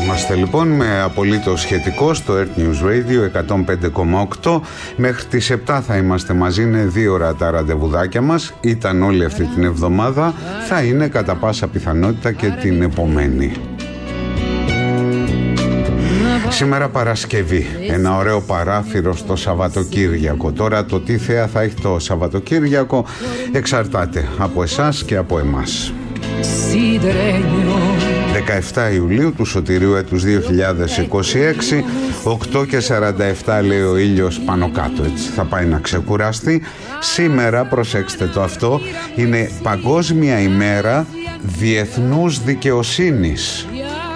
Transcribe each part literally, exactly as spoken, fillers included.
Είμαστε λοιπόν με απολύτως σχετικό στο Earth News Radio εκατόν πέντε κόμμα οκτώ. Μέχρι τις επτά θα είμαστε μαζί, είναι δύο ώρα τα ραντεβουδάκια μας. Ήταν όλη αυτή την εβδομάδα, θα είναι κατά πάσα πιθανότητα και την επομένη. Σήμερα Παρασκευή, ένα ωραίο παράθυρο στο Σαββατοκύριακο. Τώρα το τι θέα θα έχει το Σαββατοκύριακο εξαρτάται από εσάς και από εμάς. δεκαεφτά Ιουλίου του Σωτηρίου έτους δύο χιλιάδες είκοσι έξι, οκτώ και σαράντα επτά λέει ο ήλιος πάνω κάτω, έτσι θα πάει να ξεκουραστεί. Σήμερα, προσέξτε το αυτό, είναι Παγκόσμια ημέρα διεθνούς δικαιοσύνης.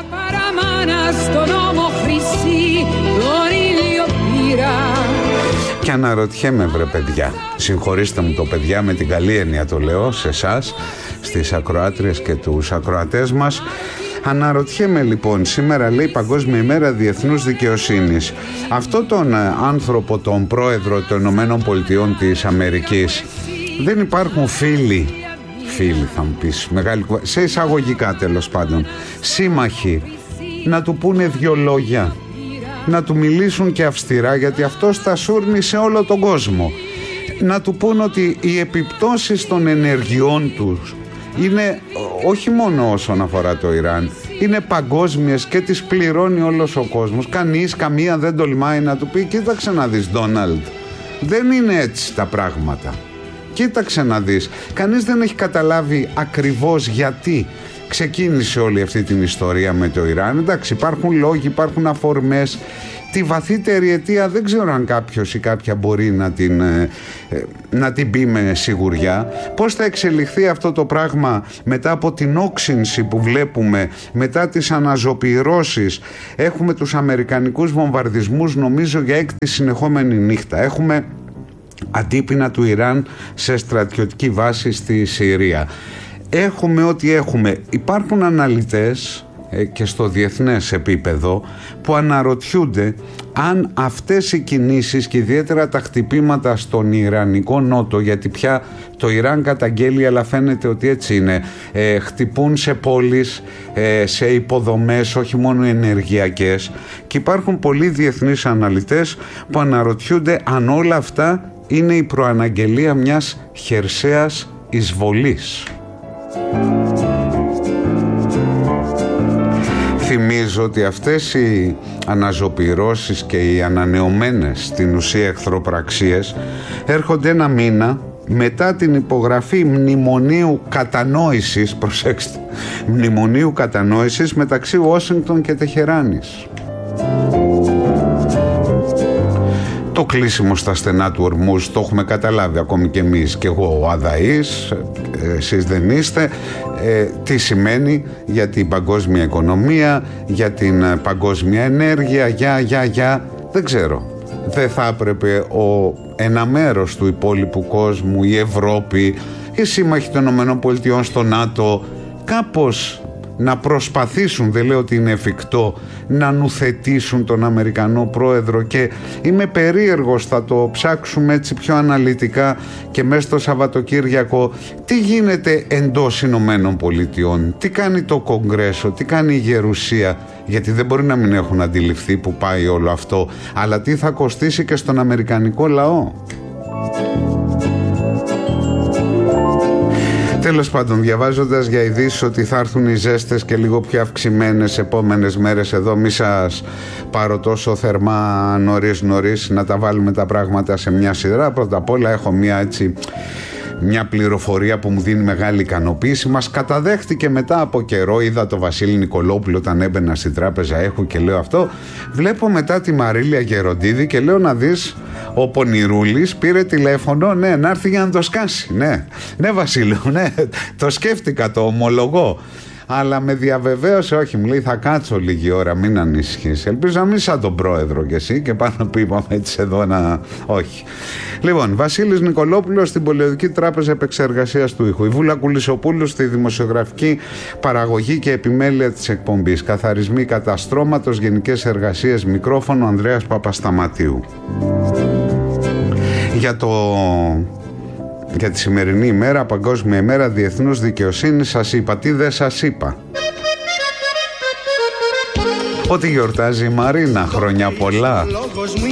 Και αναρωτιέμαι, βρε παιδιά, συγχωρήστε μου το παιδιά, με την καλή έννοια το λέω σε εσάς, στις ακροάτριες και τους ακροατές μας. Αναρωτιέμαι λοιπόν, σήμερα λέει Παγκόσμια ημέρα διεθνούς δικαιοσύνης. Αυτό τον άνθρωπο, τον πρόεδρο των Ηνωμένων Πολιτειών της Αμερικής, δεν υπάρχουν φίλοι, φίλοι θα μου πεις, μεγάλη, σε εισαγωγικά τέλος πάντων, σύμμαχοι, να του πούνε δυο λόγια, να του μιλήσουν και αυστηρά, γιατί αυτός τα σούρνει σε όλο τον κόσμο, να του πούν ότι οι επιπτώσεις των ενεργειών τους είναι όχι μόνο όσον αφορά το Ιράν, είναι παγκόσμιες και τις πληρώνει όλος ο κόσμος. Κανείς, καμία δεν τολμάει να του πει κοίταξε να δεις Ντόναλντ, δεν είναι έτσι τα πράγματα, κοίταξε να δεις. Κανείς δεν έχει καταλάβει ακριβώς γιατί ξεκίνησε όλη αυτή την ιστορία με το Ιράν. Εντάξει, υπάρχουν λόγοι, υπάρχουν αφορμές. Τη βαθύτερη αιτία δεν ξέρω αν κάποιος ή κάποια μπορεί να την, ε, να την πει με σιγουριά. Πώς θα εξελιχθεί αυτό το πράγμα μετά από την όξυνση που βλέπουμε, μετά τις αναζωπυρώσεις. Έχουμε τους αμερικανικούς βομβαρδισμούς νομίζω για έκτη συνεχόμενη νύχτα. Έχουμε αντίπεινα του Ιράν σε στρατιωτική βάση στη Συρία. Έχουμε ό,τι έχουμε. Υπάρχουν αναλυτές ε, και στο διεθνές επίπεδο που αναρωτιούνται αν αυτές οι κινήσεις και ιδιαίτερα τα χτυπήματα στον Ιρανικό νότο, γιατί πια το Ιράν καταγγέλει, αλλά φαίνεται ότι έτσι είναι, ε, χτυπούν σε πόλεις, ε, σε υποδομές, όχι μόνο ενεργειακές, και υπάρχουν πολλοί διεθνείς αναλυτές που αναρωτιούνται αν όλα αυτά είναι η προαναγγελία μιας χερσαίας εισβολής. Θυμίζω ότι αυτές οι αναζωπυρώσεις και οι ανανεωμένες στην ουσία εχθροπραξίες έρχονται ένα μήνα μετά την υπογραφή μνημονίου κατανόησης, προσέξτε, μνημονίου κατανόησης μεταξύ Ουάσιγκτον και Τεχεράνης. Το κλείσιμο στα στενά του Ορμούζ το έχουμε καταλάβει ακόμη και εμείς, και εγώ ο Αδαής, εσείς δεν είστε, ε, τι σημαίνει για την παγκόσμια οικονομία, για την παγκόσμια ενέργεια, για, για, για, δεν ξέρω. Δεν θα έπρεπε ο, ένα μέρος του υπόλοιπου κόσμου, η Ευρώπη, οι σύμμαχοι των ΗΠΑ στο ΝΑΤΟ, κάπως να προσπαθήσουν, δεν λέω ότι είναι εφικτό, να νουθετήσουν τον Αμερικανό πρόεδρο, και είμαι περίεργος, θα το ψάξουμε έτσι πιο αναλυτικά και μέσα στο Σαββατοκύριακο, τι γίνεται εντός Ηνωμένων Πολιτειών, τι κάνει το Κογκρέσο, τι κάνει η Γερουσία, γιατί δεν μπορεί να μην έχουν αντιληφθεί που πάει όλο αυτό, αλλά τι θα κοστίσει και στον Αμερικανικό λαό. Τέλος πάντων, διαβάζοντας για ειδήσεις ότι θα έρθουν οι ζέστες και λίγο πιο αυξημένες επόμενες μέρες εδώ, μη σας πάρω τόσο θερμά νωρίς νωρίς, να τα βάλουμε τα πράγματα σε μια σειρά. Πρώτα απ' όλα έχω μια έτσι μια πληροφορία που μου δίνει μεγάλη ικανοποίηση. Μας καταδέχτηκε μετά από καιρό, είδα το Βασίλη Νικολόπουλο όταν έμπαινα στην τράπεζα έχω και λέω αυτό, βλέπω μετά τη Μαρίλια Γεροντίδη και λέω να δεις, ο Πονηρούλης πήρε τηλέφωνο, ναι, να έρθει για να το σκάσει. Ναι, ναι Βασίλειο, ναι, το σκέφτηκα, το ομολογώ. Αλλά με διαβεβαίωσε, όχι, μου λέει θα κάτσω λίγη ώρα, μην ανησυχείς. Ελπίζω να μην σαν τον πρόεδρο κι εσύ, και πάνω που είπαμε έτσι εδώ να... όχι. Λοιπόν, Βασίλης Νικολόπουλος στην Πολεοδική Τράπεζα Επεξεργασίας του Ήχου. Η Βούλα Κουλισοπούλου στη δημοσιογραφική παραγωγή και επιμέλεια της εκπομπής. Καθαρισμοί καταστρώματος, γενικές εργασίες, μικρόφωνο, Ανδρέας Παπασταματίου. Για το... Για τη σημερινή ημέρα, Παγκόσμια ημέρα διεθνούς δικαιοσύνης, σας είπα. Τι δεν σας είπα? ότι γιορτάζει η Μαρίνα. Χρόνια πολλά.